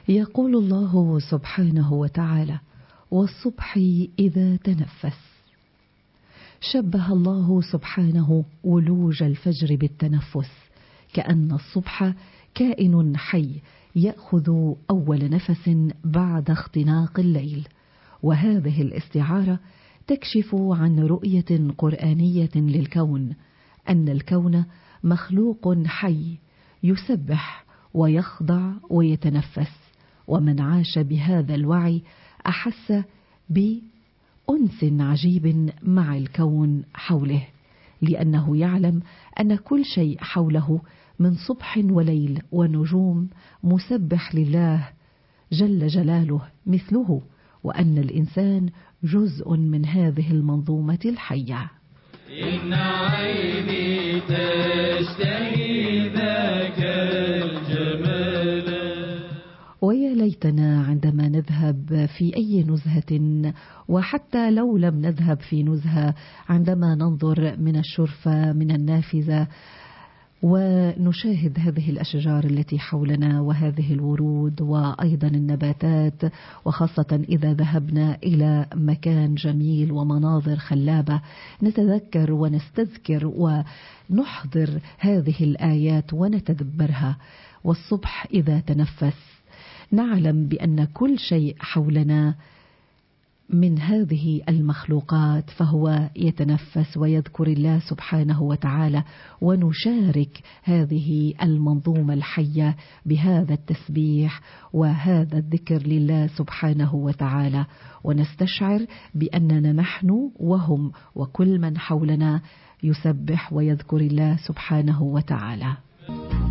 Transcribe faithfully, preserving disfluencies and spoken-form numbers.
يقول الله سبحانه وتعالى: والصبح إذا تنفس. شبه الله سبحانه ولوج الفجر بالتنفس، كأن الصبح كائن حي يأخذ أول نفس بعد اختناق الليل. وهذه الاستعارة تكشف عن رؤية قرآنية للكون، أن الكون مخلوق حي يسبح ويخضع ويتنفس، ومن عاش بهذا الوعي أحس بأنس عجيب مع الكون حوله، لأنه يعلم أن كل شيء حوله من صبح وليل ونجوم مسبح لله جل جلاله مثله، وأن الإنسان جزء من هذه المنظومة الحية. إن عيني تشتهي ذاك الجمال. ويا ليتنا عندما نذهب في أي نزهة، وحتى لو لم نذهب في نزهة، عندما ننظر من الشرفة من النافذة ونشاهد هذه الأشجار التي حولنا وهذه الورود وأيضا النباتات، وخاصة إذا ذهبنا إلى مكان جميل ومناظر خلابة، نتذكر ونستذكر ونحضر هذه الآيات ونتدبرها. والصبح إذا تنفس، نعلم بأن كل شيء حولنا من هذه المخلوقات فهو يتنفس ويذكر الله سبحانه وتعالى، ونشارك هذه المنظومة الحية بهذا التسبيح وهذا الذكر لله سبحانه وتعالى، ونستشعر بأننا نحن وهم وكل من حولنا يسبح ويذكر الله سبحانه وتعالى.